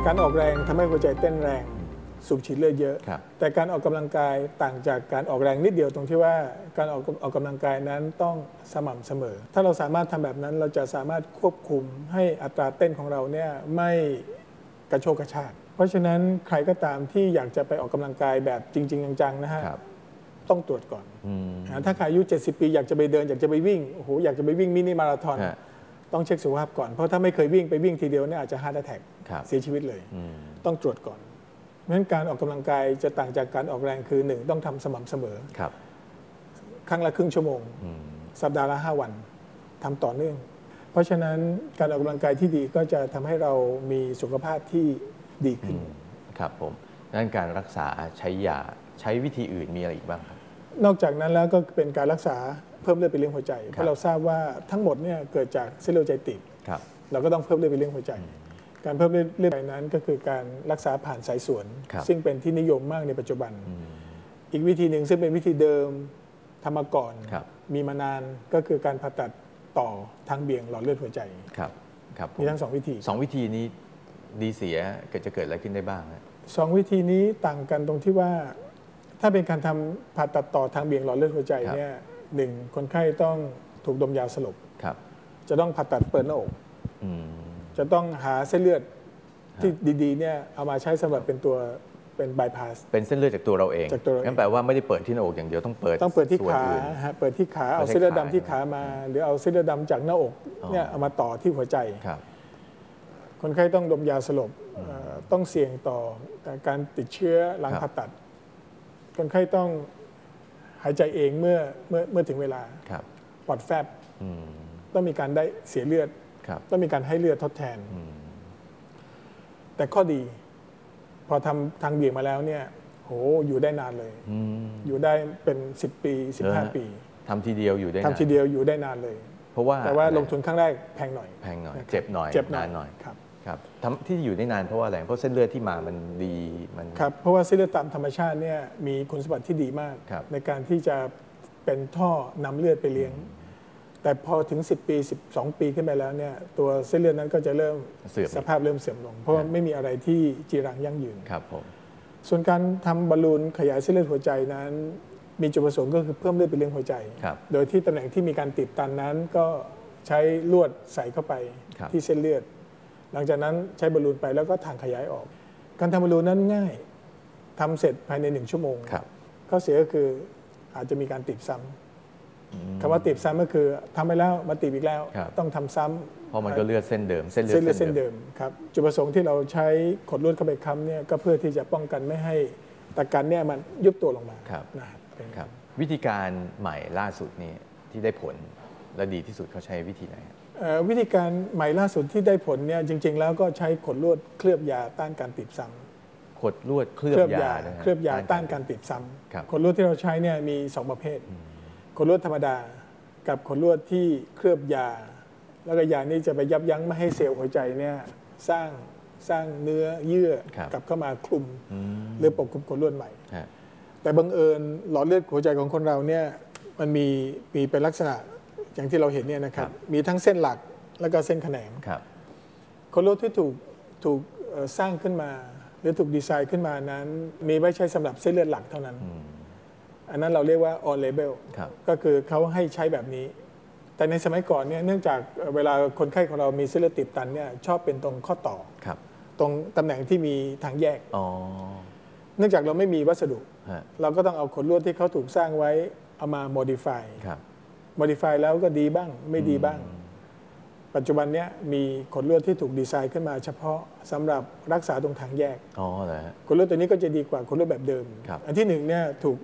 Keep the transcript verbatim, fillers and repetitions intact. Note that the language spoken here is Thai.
การออกแรงทำให้หัวใจเต้นแรงสูบฉีดเลือดเยอะแต่การออกกำลังกายต่างจากการออกแรงนิดเดียวตรงที่ว่าการออกออกกำลังกายนั้นต้องสม่ำเสมอถ้าเราสามารถทำแบบนั้นเราจะสามารถควบคุมให้อัตราเต้นของเราเนี่ยไม่กระโชกกระชากเพราะฉะนั้นใครก็ตามที่อยากจะไปออกกำลังกายแบบจริงๆจังๆนะฮะต้องตรวจก่อนถ้าใครอายุเจ็ดสิบปีอยากจะไปเดินอยากจะไปวิ่งโอ้โหอยากจะไปวิ่งมินิมาราธอนต้องเช็คสุขภาพก่อนเพราะถ้าไม่เคยวิ่งไปวิ่งทีเดียวเนี่ยอาจจะฮาร์ทแอทแทคเสียชีวิตเลยต้องตรวจก่อนเพราะฉะนั้นการออกกำลังกายจะต่างจากการออกแรงคือหนึ่งต้องทำสม่ำเสมอครั้งละครึ่งชั่วโมงสัปดาห์ละห้าวันทำต่อเนื่องเพราะฉะนั้นการออกกำลังกายที่ดีก็จะทำให้เรามีสุขภาพที่ดีขึ้นครับผมด้านการรักษาใช้ยาใช้วิธีอื่นมีอะไรอีกบ้างครับนอกจากนั้นแล้วก็เป็นการรักษาเพิ่มเลือดไปเลี้ยงหัวใจเพราะเราทราบว่าทั้งหมดเนี่ยเกิดจากเส้นเลือดหัวใจตีบเราก็ต้องเพิ่มเลือดไปเลี้ยงหัวใจการเพิ่มเลือดเลือดไปนั้นก็คือการรักษาผ่านสายสวนซึ่งเป็นที่นิยมมากในปัจจุบันอีกวิธีหนึ่งซึ่งเป็นวิธีเดิมทำมาก่อนมีมานานก็คือการผ่าตัดต่อทางเบี่ยงหลอดเลือดหัวใจครับครับมีทั้งสองวิธีสองวิธีนี้ดีเสียเกิดจะเกิดอะไรขึ้นได้บ้างสองวิธีนี้ต่างกันตรงที่ว่าถ้าเป็นการทำผ่าตัดต่อทางเบี่ยงหลอดเลือดหัวใจเนี่ยหนึ่งคนไข้ต้องถูกดมยาสลบจะต้องผ่าตัดเปิดหน้าอกจะต้องหาเส้นเลือดที่ดีๆเนี่ยเอามาใช้สำหรับเป็นตัวเป็นบายพาสเป็นเส้นเลือดจากตัวเราเองงั้นแปลว่าไม่ได้เปิดที่หน้าอกอย่างเดียวต้องเปิดต้องเปิดที่ขาฮะเปิดที่ขาเอาเส้นเลือดดำที่ขามาหรือเอาเส้นเลือดดำจากหน้าอกเนี่ยเอามาต่อที่หัวใจคนไข้ต้องดมยาสลบต้องเสี่ยงต่อการติดเชื้อหลังผ่าตัดคนไข้ต้องหายใจเองเมื่อเมื่อเมื่อถึงเวลาปอดแฟบต้องมีการได้เสียเลือดต้องมีการให้เลือดทดแทนแต่ข้อดีพอทำทางเบี่ยงมาแล้วเนี่ยโหอยู่ได้นานเลยอยู่ได้เป็นสิบปีสิบห้าปีทำทีเดียวอยู่ได้ทำทีเดียวอยู่ได้นานเลยเพราะว่าแต่ว่าลงทุนครั้งแรกแพงหน่อยแพงหน่อยเจ็บหน่อยเจ็บนานหน่อยครับครับทำที่อยู่ได้นานเพราะว่าอะไรเพราะเส้นเลือดที่มามันดีมันครับเพราะว่าเส้นเลือดตามธรรมชาติเนี่ยมีคุณสมบัติที่ดีมากในการที่จะเป็นท่อนำเลือดไปเลี้ยงแต่พอถึงสิบปีสิบสองปีขึ้นไปแล้วเนี่ยตัวเส้นเลือดนั้นก็จะเริ่มสภาพเริ่มเสื่อมลงเพราะว่าไม่มีอะไรที่จีรังยั่งยืนครับผมส่วนการทำบอลลูนขยายเส้นเลือดหัวใจนั้นมีจุดประสงค์ก็คือเพิ่มเลือดไปเลี้ยงหัวใจโดยที่ตำแหน่งที่มีการติดตันนั้นก็ใช้ลวดใส่เข้าไปที่เส้นเลือดหลังจากนั้นใช้บอลลูนไปแล้วก็ทางขยายออกการทำบอลลูนนั้นง่ายทำเสร็จภายในหนึ่งชั่วโมงข้อเสียก็คืออาจจะมีการติดซ้ำคำว่าติดซ้ำก็คือทำไปแล้วมาติดอีกแล้วต้องทำซ้ำเพราะมันก็เลือดเส้นเดิมเส้นเลือดเส้นเดิมครับจุดประสงค์ที่เราใช้ขดลวดเข้าไปค้ำเนี่ยก็เพื่อที่จะป้องกันไม่ให้ตะกันเนี่ยมันยุบตัวลงมานะครับวิธีการใหม่ล่าสุดนี่ที่ได้ผลและดีที่สุดเขาใช้วิธีไหนวิธีการใหม่ล่าสุดที่ได้ผลเนี่ยจริงๆแล้วก็ใช้ขดลวดเคลือบยาต้านการติดซ้ำขดลวดเคลือบยาเคลือบยาต้านการติดซ้ำขดลวดที่เราใช้เนี่ยมีสองประเภทขดลวดธรรมดากับขดลวดที่เคลือบยาแล้วก็ยานี้จะไปยับยั้งไม่ให้เซลล์หัวใจเนี่ยสร้างสร้างเนื้อเยื่อกลับเข้ามาคลุมหรือปกคลุมขดลวดใหม่แต่บังเอิญหลอดเลือดหัวใจของคนเราเนี่ยมันมีมีเป็นลักษณะอย่างที่เราเห็นเนี่ยนะครับมีทั้งเส้นหลักแล้วก็เส้นแขนงขดลวดที่ถูกถูกสร้างขึ้นมาหรือถูกดีไซน์ขึ้นมานั้นมีไว้ใช้สำหรับเส้นเลือดหลักเท่านั้นอันนั้นเราเรียกว่า on label ก็คือเขาให้ใช้แบบนี้แต่ในสมัยก่อนเนี่ยเนื่องจากเวลาคนไข้ของเรามีเส้นเลือดติดตันเนี่ยชอบเป็นตรงข้อต่อตรงตำแหน่งที่มีทางแยกเนื่องจากเราไม่มีวัสดุเราก็ต้องเอาขดลวดที่เขาถูกสร้างไว้เอามา modify modify แล้วก็ดีบ้างไม่ดีบ้างปัจจุบันนี้มีขดลวดที่ถูกดีไซน์ขึ้นมาเฉพาะสำหรับรักษาตรงทางแยกขดลวดตัวนี้ก็จะดีกว่าขดลวดแบบเดิมอันที่หนึ่งเนี่ยถูก